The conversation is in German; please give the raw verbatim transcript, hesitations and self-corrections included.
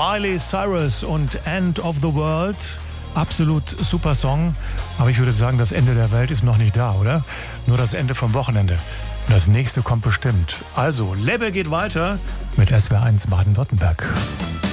Miley Cyrus und End of the World. Absolut super Song. Aber ich würde sagen, das Ende der Welt ist noch nicht da, oder? Nur das Ende vom Wochenende. Und das nächste kommt bestimmt. Also, Lebbe geht weiter mit S W R eins Baden-Württemberg.